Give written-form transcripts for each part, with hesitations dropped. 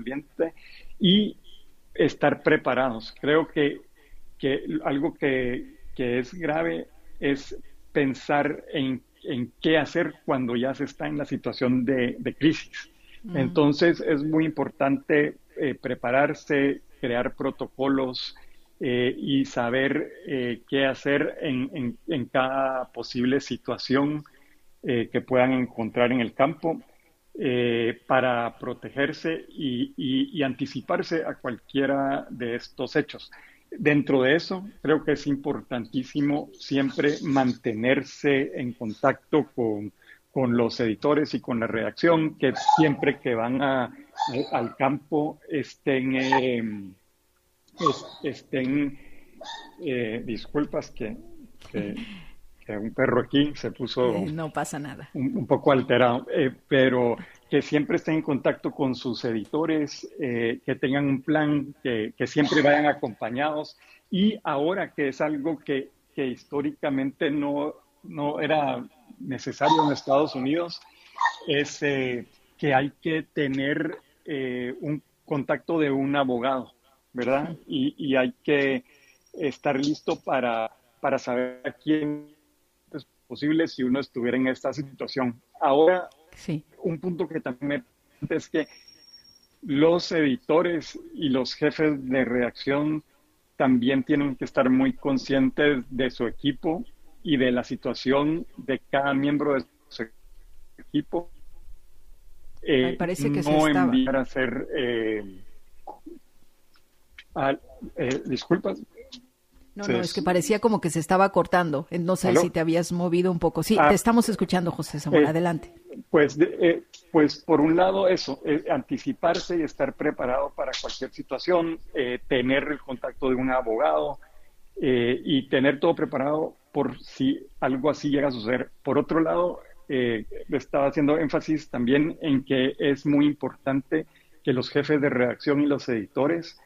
ambiente y estar preparados. Creo que algo que es grave es pensar en qué hacer cuando ya se está en la situación de crisis. Entonces es muy importante prepararse, crear protocolos y saber qué hacer en cada posible situación que puedan encontrar en el campo para protegerse y anticiparse a cualquiera de estos hechos. Dentro de eso, creo que es importantísimo siempre mantenerse en contacto con los editores y con la redacción, que siempre que van al campo estén disculpas que un perro aquí se puso No pasa nada. un poco alterado, pero que siempre estén en contacto con sus editores, que tengan un plan, que siempre vayan acompañados. Y ahora que es algo que históricamente no era necesario en Estados Unidos, es que hay que tener un contacto de un abogado, ¿verdad? Y hay que estar listo para saber a quién es posible si uno estuviera en esta situación. Ahora, sí, un punto que también me es que los editores y los jefes de redacción también tienen que estar muy conscientes de su equipo y de la situación de cada miembro de su equipo. Parece que se No estaba. enviar a hacer disculpas. No, es que parecía como que se estaba cortando. No sé ¿Aló? si te habías movido un poco. Sí, te estamos escuchando, José Zamora. Adelante. Pues por un lado eso, anticiparse y estar preparado para cualquier situación, tener el contacto de un abogado y tener todo preparado por si algo así llega a suceder. Por otro lado, estaba haciendo énfasis también en que es muy importante que los jefes de redacción y los editores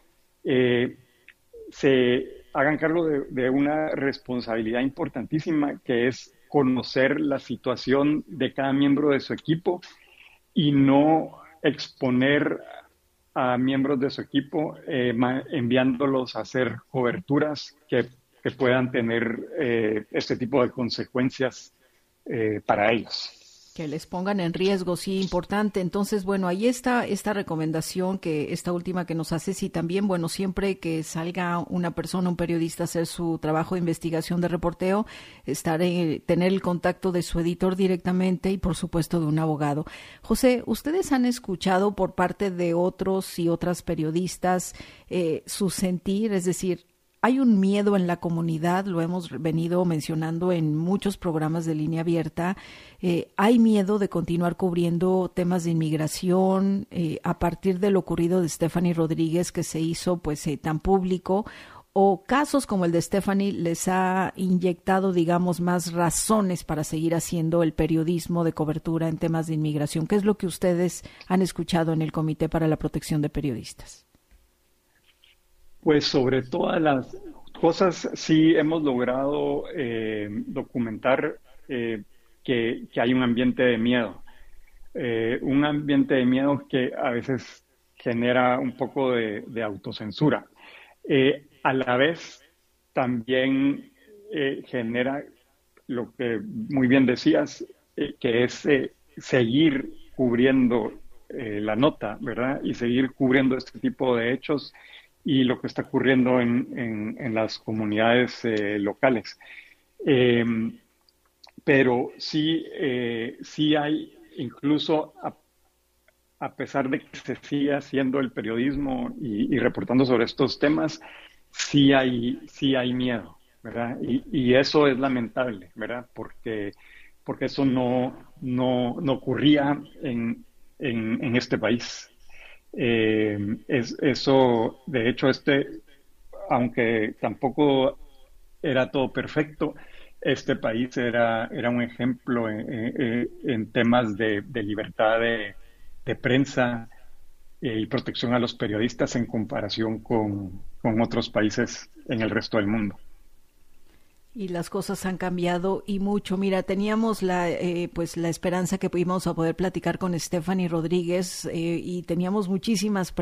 se hagan cargo de una responsabilidad importantísima, que es conocer la situación de cada miembro de su equipo y no exponer a miembros de su equipo enviándolos a hacer coberturas que puedan tener este tipo de consecuencias para ellos. Que les pongan en riesgo, sí, importante. Entonces, bueno, ahí está esta recomendación, esta última que nos haces, y también, bueno, siempre que salga una persona, un periodista, a hacer su trabajo de investigación, de reporteo, tener el contacto de su editor directamente y, por supuesto, de un abogado. José, ¿ustedes han escuchado por parte de otros y otras periodistas su sentir? Es decir, hay un miedo en la comunidad, lo hemos venido mencionando en muchos programas de Línea Abierta. Hay miedo de continuar cubriendo temas de inmigración a partir de lo ocurrido de Stephanie Rodríguez, que se hizo pues tan público, o casos como el de Stephanie les ha inyectado, digamos, más razones para seguir haciendo el periodismo de cobertura en temas de inmigración. ¿Qué es lo que ustedes han escuchado en el Comité para la Protección de Periodistas? Pues sobre todas las cosas sí hemos logrado documentar que hay un ambiente de miedo. Un ambiente de miedo que a veces genera un poco de autocensura. A la vez también genera lo que muy bien decías, que es seguir cubriendo la nota, ¿verdad? Y seguir cubriendo este tipo de hechos y lo que está ocurriendo en las comunidades locales. Pero sí hay, incluso a pesar de que se siga haciendo el periodismo y reportando sobre estos temas, sí hay miedo, ¿verdad? Y eso es lamentable, ¿verdad? Porque eso no ocurría en este país. Eso, de hecho, aunque tampoco era todo perfecto, este país era un ejemplo en temas de libertad de prensa y protección a los periodistas en comparación con otros países en el resto del mundo. Y las cosas han cambiado y mucho. Mira, teníamos la esperanza que íbamos a poder platicar con Stephanie Rodríguez y teníamos muchísimas